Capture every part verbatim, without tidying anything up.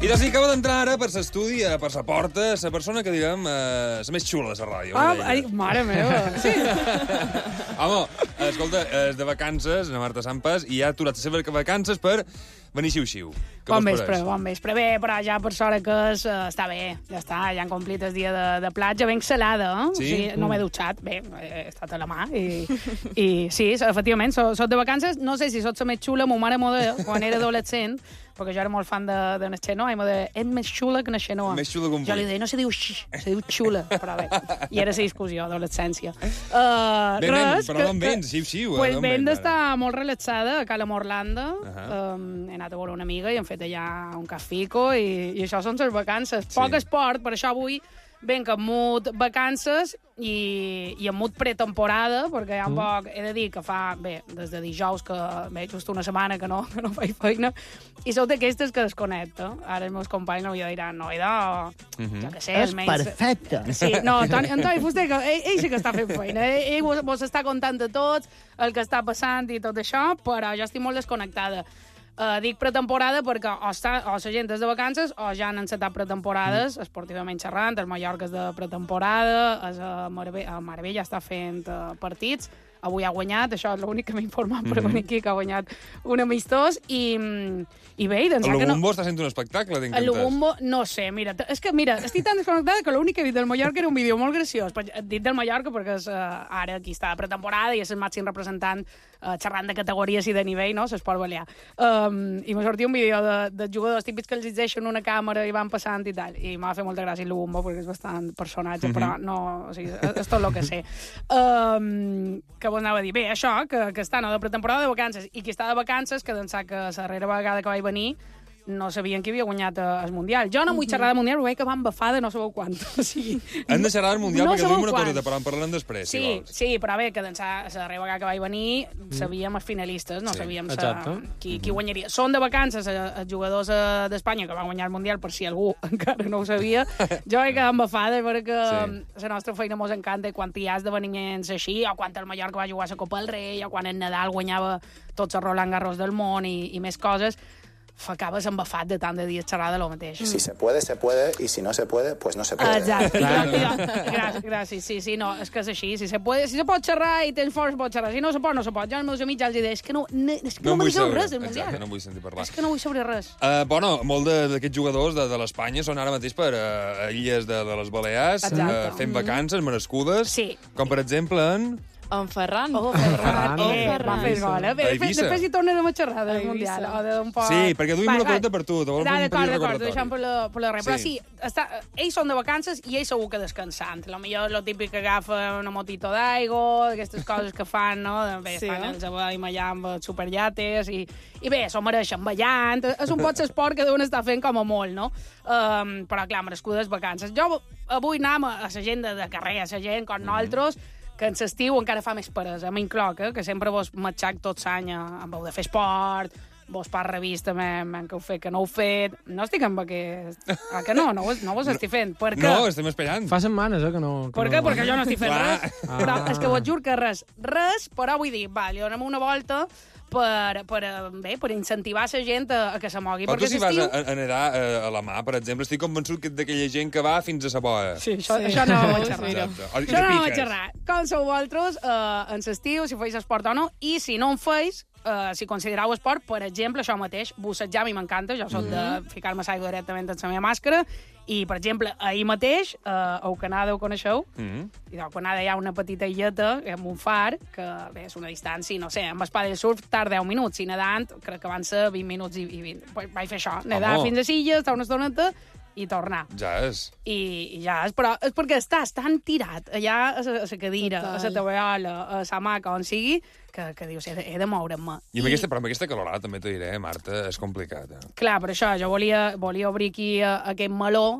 I doncs acaba d'entrar ara per l'estudi, per la porta, la persona que, diguem, eh, la més xula de la ràdio. Ah, ai, mare meva. Sí. Home, escolta, és de vacances, la Marta Sampas, i ha aturat les seves vacances per venir xiu-xiu. Bon vespre, bon vespre. Bé, però ja per sort que és, uh, està bé, ja està, ja han complit el dia de, de platja, ben salada, eh? Sí? O sigui, no m'he dutxat, bé, he estat a la mà, i, i sí, efectivament, soc, soc de vacances, no sé si soc la més xula, ma mare m'ho deia, quan era adolescent, perquè jo era molt fan de, de Naixenoa, i m'ho deia, ets més xula que Naixenoa. Més xula que un Jo li deia, no se diu xix, se diu xula, però bé, i era la discussió, adolescència. Uh, Bé, res, però d'on vens, xiu-xiu? Pues ben d'estar molt relaxada a Cala Morlanda, Uh -huh. um, he anat a veure una amiga i hem fet allà un cafico, i, i això són les vacances. Poc Sí. esport, per això avui venc en mood vacances i, i en mood pretemporada, perquè ja un poc, he de dir que fa, bé, des de dijous, que bé, just una setmana que no, que no faig feina, i sou d'aquestes que desconnecta. Ara els meus companys no mi diran, no, idò, Uh -huh. jo què sé, És almenys... perfecte. Sí, no, Antoni, Antoni Fuster, que ell, ell sí que està fent feina. Ell, ell vos, vos està contant de tots, el que està passant i tot això, però jo estic molt desconnectada. Uh, dic pretemporada perquè o, està, o la gent és de vacances o ja han encetat pretemporades, mm. esportivament xerrant, el Mallorca és de pretemporada, el uh, Marbella, el Marbella està fent uh, partits, avui ha guanyat, això és l'únic que m'ha informat mm -hmm. per venir aquí, que ha guanyat un amistós, i, i bé, doncs... El Lubumbo no... està sent un espectacle, tinc El Lubumbo, no sé, mira, és que, mira, estic tan desconnectada que l'únic que he vist del Mallorca era un vídeo molt graciós. He dit del Mallorca perquè és, uh, ara aquí està de pretemporada i és el màxim representant uh, xerrant de categories i de nivell, no?, l'esport balear. Um, I m'ha sortit un vídeo de, de jugadors típics que els llegeixen una càmera i van passant i tal, i m'ha fet molta gràcia el Lubumbo perquè és bastant personatge, mm -hmm. però no, o sigui, és tot el que sé. Um, que vos anava a dir, bé, això, que, que estan de pretemporada de vacances, i qui està de vacances, que d'ençà que la darrera vegada que vaig venir no sabien qui havia guanyat el Mundial. Jo no vull xerrar de Mundial, perquè que van bafar de no sabeu quant. O sigui, hem de xerrar del Mundial, no perquè tenim una quants. coseta, però en parlarem després, sí, si vols. sí, però bé, que d'ençà la darrera vegada que vaig venir sabíem els finalistes, no Sí, sabíem sa, exacte. qui, qui guanyaria. Són de vacances els jugadors eh, d'Espanya que van guanyar el Mundial, per si algú encara no ho sabia. Jo he quedat embafada perquè Sí. la nostra feina mos encanta quan hi ha esdeveniments així, o quan el Mallorca va jugar a la Copa del Rei, o quan el Nadal guanyava tots els Roland Garros del món i, i més coses. Acabes embafat de tant de dies xerrar de lo mateix. Si se puede, se puede, y si no se puede, pues no se puede. Exacte. Gràcies, gràcies. Sí, sí, no, és que és així. Si se, puede, si se pot xerrar i tens força, pot xerrar. Si no se pot, no se pot. Jo als meus amics ja els dic, és que no, ne, és que no, no vull me'n sabeu saber, res del Mundial. exacte, no vull sentir parlar. És que no vull saber res. Uh, bueno, molt de- d'aquests jugadors de, de l'Espanya són ara mateix per uh, illes de, de les Balears, Exacte. uh, fent vacances merescudes, Sí. com per exemple en... En Ferran. Oh, Ferran. Ferran. Oh, Eh, Ferran. va fer gol, eh? Bé, A després, Eivissa. després hi tornarem a xerrar del A Eivissa. Mundial. O d'un poc... Sí, perquè duim Va, una va. coseta per tu, te vols Ah, fer un d'acord, petit d'acord, recordatori. deixem per la, per la res. Però Sí. sí, està, ells són de vacances i ells segur que descansant. La millor lo típic que agafa una motito d'aigua, aquestes coses que fan, no? De, bé, Sí, fan no? els abuelim allà amb els superllates i, i bé, s'ho mereixen ballant. És un pot l'esport que deuen estar fent com a molt, no? Um, però, clar, merescudes vacances. Jo avui anàvem a la gent de, de carrer, a la gent com nosaltres, que en l'estiu encara fa més peresa, m'incloc, eh? Que sempre vos matxac tot l'any amb heu de fer esport, vos per revista m'han que heu fet, que no heu fet... No estic amb aquest... Ah, que no? No, vos- no vos estic fent. Per què? No, estem esperant. Fa setmanes, eh, que no... Que Per què? no... Perquè jo no estic fent Clar. res. Però és que vos juro que res. Res, però vull dir, va, li donem una volta per, per, eh, bé, per incentivar la gent a, a que se mogui. Però tu Perquè si vas l'estiu... a, a nedar a, a la mà, per exemple, estic convençut que d'aquella gent que va fins a sa boia. Sí, això, Sí. això no ho vaig Sí. xerrar. Exacte. O- i Això no ho vaig piques. xerrar. Com sou vosaltres eh, en l'estiu, si feis esport o no, i si no en feis, Uh, si considerau esport, per exemple, això mateix, bussejar a mi m'encanta, jo soc de ficar-me a l'aigua directament amb la meva màscara, i, per exemple, ahir mateix, uh, a Ocanada ho coneixeu, Mm -hmm. i a Ocanada hi ha una petita illeta amb un far, que bé, és una distància, no sé, amb espada de surf tarda deu minuts, i nedant, crec que van ser vint minuts i, i vint. Pues vaig fer això, nedar Home. fins a Silla, estar una estoneta, i tornar. Ja és. I, i ja és, però és perquè estàs tan tirat allà a la, a la cadira, Total. a la tabeola, a la maca, on sigui, que, que dius, he de, he de moure'm. I amb aquesta, però amb aquesta calorada també t'ho diré, Marta, és complicat. Eh? Clar, per això, jo volia, volia obrir aquí uh, aquest meló,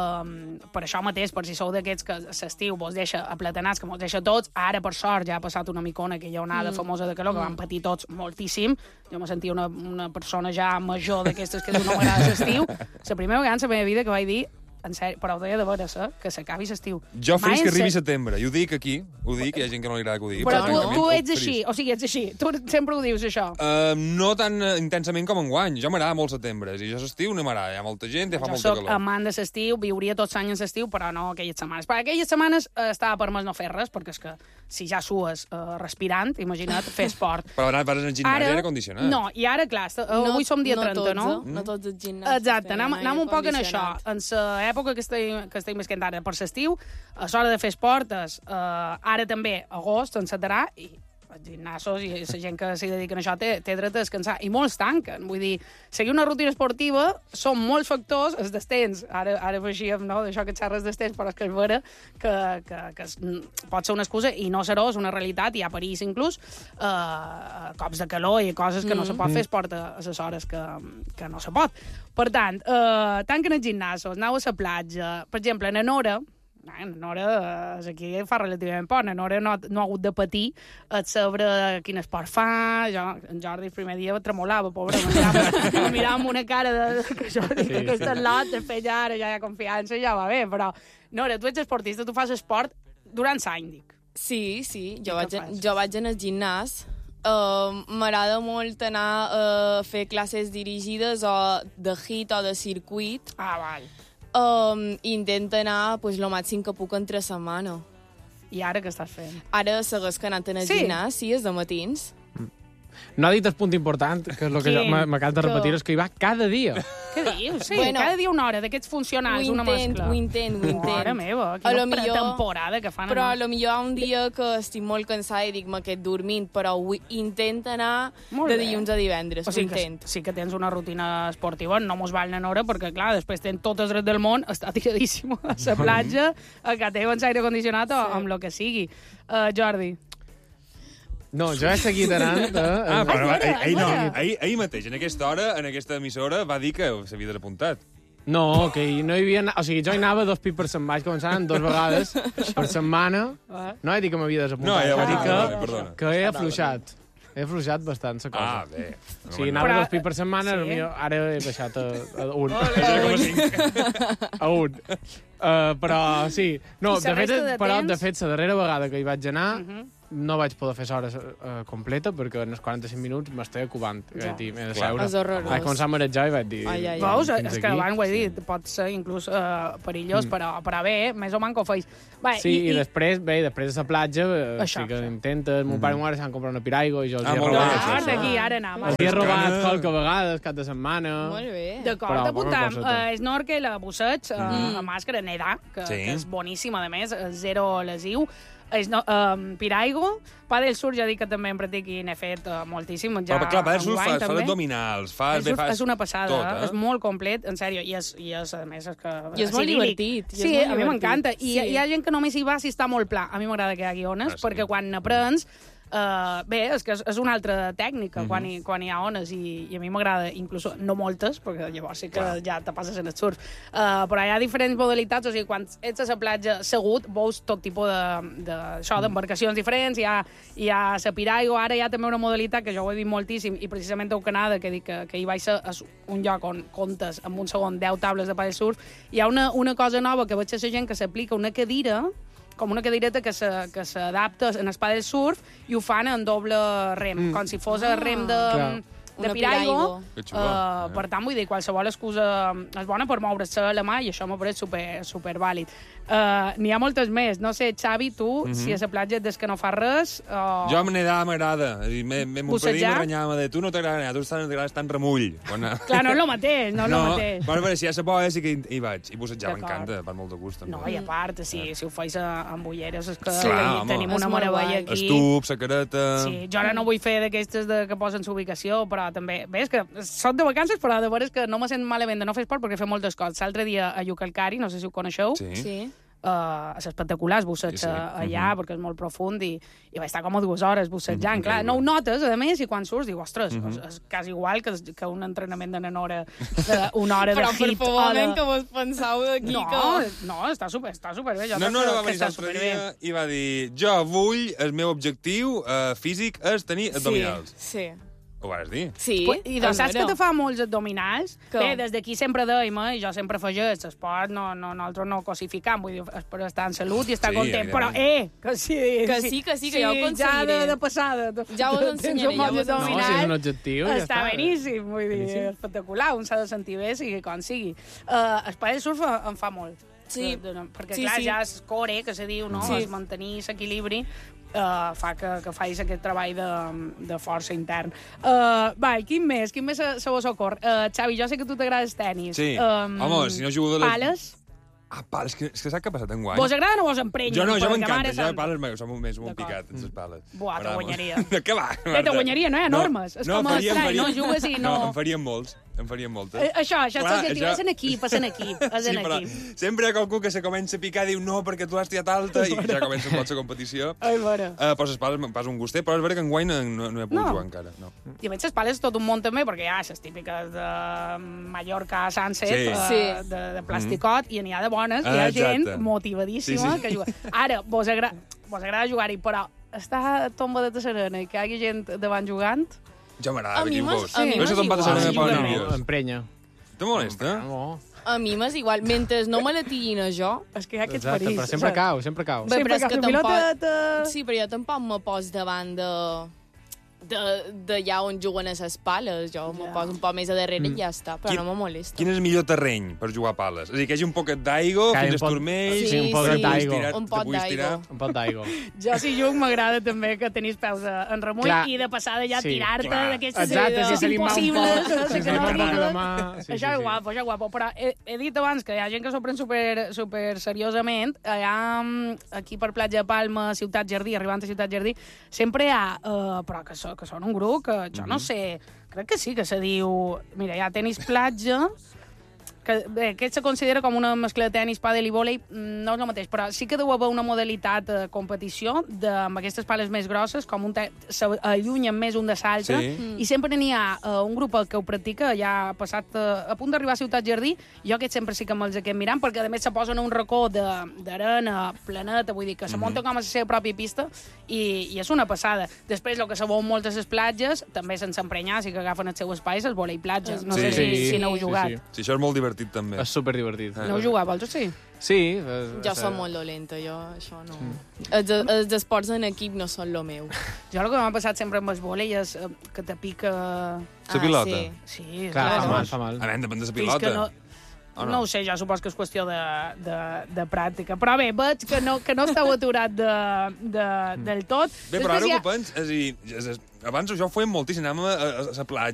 uh, per això mateix, per si sou d'aquests que l'estiu vos deixa aplatanats, que mos deixa tots. Ara, per sort, ja ha passat una micona, aquella onada mm. famosa de calor, que van patir tots moltíssim. Jo me sentia una, una persona ja major d'aquestes que no m'agrada l'estiu. La primera vegada en la meva vida que vaig dir en sèrio, però ho deia de veres, eh? Que s'acabi l'estiu. Jo Mai fris que en arribi se- setembre. I ho dic aquí, ho dic, hi ha gent que no li agrada que ho digui. Però tu, francament, tu ho ets fris. així, o sigui, ets així. Tu sempre ho dius, això. Uh, no tan uh, intensament com enguany. Jo m'agrada molt setembre. I jo l'estiu no m'agrada. Hi ha molta gent, ja fa Jo molta soc calor. amant de l'estiu, viuria tots els anys en l'estiu, però no aquelles setmanes. Per aquelles setmanes eh, estava permès no fer res, perquè és que si ja sues eh, respirant, imagina't, fer esport. Però ara vas al gimnàs i aire condicionat. No, i ara, clar, est- avui som dia trenta, tots, no? eh? No tots els gimnasos. Exacte, anem, tenen anem aire un poc en això. condicionat. En l'època que estem, que estem més que ara per l'estiu, a l'hora de fer esport, és, eh, ara també, agost, encetarà, i els gimnasos i la gent que s'hi dediquen a això té, té dret a descansar. I molts tanquen. Vull dir, seguir una rutina esportiva són molts factors, els destens. Ara, ara afegíem, no?, d'això que xerres destens, però és que és vera que, que, que es, pot ser una excusa i no serà, és una realitat, i a París inclús, eh, cops de calor i coses que mm. no se pot fer esport a, a les hores que, que no se pot. Per tant, eh, tanquen els gimnasos, aneu a la platja. Per exemple, en Nora, en Nora, aquí fa relativament poc, en Nora no, no ha hagut de patir a saber quin esport fa. Jo, en Jordi el primer dia tremolava, pobre, me mirava, me mirava amb una cara de, que jo dic, sí, aquest sí. lot, després ja, ara ja hi ha confiança, ja va bé, però Nora, tu ets esportista, tu fas esport durant l'any, dic. Sí, sí, jo I vaig, què fas? jo vaig en el gimnàs. Uh, M'agrada molt anar a fer classes dirigides o de hit o de circuit. Ah, val. Um, intento anar pues, el màxim que puc entre setmana. I ara què estàs fent? Ara segueix que anant en el Sí? gimnàs, sí, és de matins. No ha dit el punt important, que és el que Quin? m'acabes de repetir, és que hi va cada dia. Què dius? Sí, Bueno, cada dia una hora d'aquests funcionals, ho una intent, mescla. ho intent, ho intent. Mare meva, A quina lo millor- pretemporada que fan. Però a anar. lo millor hi ha un dia que estic molt cansada i dic, m'he quedat dormint, però ho intent anar Molt de bé. dilluns a divendres, O ho sigui que, intent. sí que tens una rutina esportiva, no mos val anar hora, perquè, clar, després tens tot el dret del món, està tiradíssim a la platja, a que teu en aire condicionat o amb el que sigui. Uh, Jordi. No, jo he seguit anant... Eh, Ah, però Ah, ahir, ahir, no, mira. ahir, ahir mateix, en aquesta hora, en aquesta emissora, va dir que s'havia desapuntat. No, que hi no hi havia... O sigui, jo hi anava dos pits per setmana, vaig començar dues vegades per setmana. Ah. No he dit que m'havia desapuntat. No, ja ho he has dit dit, que, perdona, perdona. que he afluixat. He afluixat bastant, la cosa. Ah, bé. O sigui, anava Però- dos pits per setmana, sí. sí. ara he baixat a, a un. zero coma cinc. A un. Uh, però, sí. No, I la de fet, resta de però, temps? de fet, la darrera vegada que hi vaig anar, Uh -huh. no vaig poder fer l'hora uh, completa, perquè en els quaranta-cinc minuts m'estic covant. I vaig dir, m'he de Clar. seure. És horrorós. Vaig començar a marejar i vaig dir... Ai, ai, ai. Veus? fins És que aquí. abans ho he dit, pot ser inclús uh, perillós, mm. però, però bé, més o manco ho feis. Va, Sí, i, i després, bé, després de la platja, eh, Això, sí que sí. intentes... Mon pare i ma mare s'han comprat una piraigo i jo els Ah, hi he molt bé, robat. això, D'acord, això. d'aquí, ara anem. Els hi he robat Toscana. qualque vegades, cap de setmana. Molt bé. D'acord, Però, apuntam. poca coseta. Uh, snorkel, a busseig, uh, Mm. a màscara, nedar, que, Sí. que és boníssim, a més, eh, zero lesiu. No, um, piraigo, pa del surf, ja dic que també en practiqui, n'he fet uh, moltíssim. Ja Però, clar, va surf, enguany, fas, fas també. abdominals, fas... El bé, surf fas és una passada, tot, eh? eh? És molt complet, en sèrio, i és, i és a més, és que... I és molt idíl·lic. divertit, i és Sí, molt a mi divertit. m'encanta. I Sí. hi ha gent que només hi va si està molt pla. A mi m'agrada que hi hagi ones, Ah, sí? perquè quan n'aprens... Uh, bé, és que és, és una altra tècnica Mhm. quan, hi, quan hi ha ones i, i a mi m'agrada, inclús no moltes, perquè llavors sí que Clar. ja te passes en el surf. Uh, però hi ha diferents modalitats, o sigui, quan ets a la platja segut, veus tot tipus de, de, això, d'embarcacions diferents, hi ha, hi ha la piraigo, ara hi ha també una modalitat que jo ho he vist moltíssim, i precisament a Canadà, que dic que, que hi vaig ser a un lloc on comptes amb un segon deu tables de paddle surf, hi ha una, una cosa nova que veig a la gent que s'aplica una cadira, com una cadireta que se- que s'adapta en el paddle surf i ho fan en doble rem, mm. com si fos el rem de, Clar. de Una piraigo. piraigo. Que xulo, Uh, eh? per tant, vull dir, qualsevol excusa és bona per moure's a la mà i això m'ha pareix super, super vàlid. Uh, N'hi ha moltes més. No sé, Xavi, tu, mm -hmm. si a la platja et des que no fas res... Uh... Jo amb nedar m'agrada. És a dir, m'he- m'he- Mon padrí Bussejar? me renyava de tu no t'agrada nedar, tu t'agrada estar en remull. Quan... Clar, no és el mateix, no és no, el mateix. però a veure, si hi ha la boia sí que hi, hi vaig. I bussejar D'acord. m'encanta, per molt de gust. També. No, i a part, si, si ho feis a- amb ulleres, és que Sí. tenim- Clar, home. tenim És una molt meravella guai. aquí. Estup, la careta... Sí, jo ara no vull fer d'aquestes de, que posen la ubicació, però també... Bé, és que soc de vacances, però de veres que no me sent malament de no fer esport perquè fem moltes coses. L'altre dia a Yucalcari, no sé si ho coneixeu, Sí. Sí. uh, és espectacular, es busseig Sí, sí. allà, perquè és molt profund, i, i vaig estar com a dues hores bussejant. Mhm, Clar, no ho increïble. notes, a més, i quan surts dius, ostres, Mhm. és, és quasi igual que, que un entrenament de una hora, de, una hora de Però per hit. favor, o de... que vos penseu d'aquí No, que... no, està super, està superbé. Jo No, crec no, que, no, va que venir està l'altre superbé. dia i va dir jo vull, el meu objectiu uh, físic és tenir abdominals. Sí, sí. Ho vas dir? Sí. Pues, I doncs saps que Claro. te fa molts abdominals? Com? Bé, des d'aquí sempre dèiem, eh, i jo sempre afegeix, l'esport no, no, nosaltres no cosificam, vull dir, per estar en salut i estar Sí, content, però, evidentment. eh, que sí... Que sí, que sí, que ja ho ja aconseguiré. de, de passada. Ja us tens ensenyaré, un moll ja us ensenyaré. No, si és un objectiu, ja està està. beníssim, vull dir, Beníssim. espectacular, un s'ha de sentir bé, sigui com sigui. Uh, el parell surf em fa molt. Sí. De, de, perquè, Sí, clar, sí. ja és core, que se diu, no? Sí. És mantenir l'equilibri, uh, fa que, que facis aquest treball de, de força intern. Uh, va, i quin més? Quin més se, se vos ocorre? Uh, Xavi, jo sé que a tu t'agrades tenis. Sí. Um, Home, si no jugo de les- Pales? Ah, pales, que, és que saps què ha passat enguany? Vos agraden o vos emprenyen? Jo no, jo Perquè m'encanta. mare Jo santa. pales me- som més un D'acord. picat, les pales. Buah, te M'agrada guanyaria. molt. Què va? Bé, te guanyaria, no hi ha normes. És com faria- estrany, faria- no? Jugues i no- No, en farien molts. En farien moltes. Eh, això, això és Clar, l'objectiu, això- és en equip, és en equip, és Sí, en però equip. sempre hi ha qualcú que se comença a picar i diu no, perquè tu has tirat alta, i ja comença un pot la competició. Ai, mare. Uh, però les pales me'n pas un gustet, però és vera que enguany no, no he pogut No. jugar encara. No. I a més, les pales tot un món també, perquè hi ha les típiques de Mallorca, Sunset, Sí. eh, Sí. de, de plasticot, mm. i n'hi ha de bones, Ah, hi ha exacte. gent motivadíssima Sí, sí. que juga. Ara, vos, agra vos agrada jugar-hi, però està a tomba de serena i que hi hagi gent davant jugant... Ja m'agrada A mi d'aquí un m'és- gos. a mi No sé m'és com va de igual. ser Sí, una juga pala bé. nerviós. Emprenya. Te molesta? No. A mi m'és igual. Mentre no me la tiguin a jo... És que hi ha aquests Exacte, perills. però sempre saps? cau, sempre cau. Bé, Sí, però és perquè que la pilota tampoc- te- Sí, però jo tampoc me pos davant de... de, de allà on juguen a les pales. Jo me Ja. poso un poc més a darrere i ja està, però Quin- no me molesta. Quin és el millor terreny per jugar a pales? És a dir, que hi hagi un poquet d'aigua, Que hi hagi fins un als pot- turmells... Sí, un poc sí. de d'aigua. Un pot d'aigua. Un pot d'aigua. Jo, si jugo, m'agrada també que tenis peus en remull Clar. i de passada ja Sí, tirar-te clar. d'aquestes Exacte, si és se li mà un impossible, poc, que si se no li mà un poc de arriba. mà... Sí, Això sí, és sí. guapo, això és guapo, però he, he dit abans que hi ha gent que s'ho pren super, super seriosament. Allà, mm, aquí per Platja de Palma, Ciutat Jardí, arribant a Ciutat Jardí, sempre hi ha, uh, però que, so, que són un grup que jo no sé, crec que sí que se diu... Mira, hi ha tenis platja, que bé, aquest se considera com una mescla de tenis, pàdel i vòlei, mm, no és el mateix, però sí que deu haver una modalitat de competició de, amb aquestes pales més grosses, com un te- s'allunyen més un de l'altre, Sí. i sempre n'hi ha uh, un grup que ho practica, ja ha passat uh, a punt d'arribar a Ciutat Jardí, jo aquests sempre sí que me'ls aquest mirant, perquè a més se posen a un racó de- d'arena planeta, vull dir que se munta com a la seva pròpia pista, i, i és una passada. Després, el que se veu moltes les platges, també sense emprenyar, sí que agafen el seu espai, els vòlei platges. No Sí. sé si, Sí, si n'heu sí, jugat. sí. Sí, això és molt divertit, també. És superdivertit. Ah. N'heu jugat, vols? Sí. Sí. És, Jo és- som molt dolenta, jo això no... Els, els esports en equip no són lo meu. Jo el que m'ha passat sempre amb el vòlei és eh, que te pica... La pilota. sí. Sí, Clar, clar, fa no? mal, fa mal. A veure, depèn de la És pilota. que no, O no? no ho sé, jo suposo que és qüestió de, de, de pràctica. Però bé, veig que no, que no esteu aturat de, de, del tot. Bé, però ara Després hi ho ha- pens, és a dir, és, és, abans jo ho feia moltíssim, anàvem a, a, a la platja,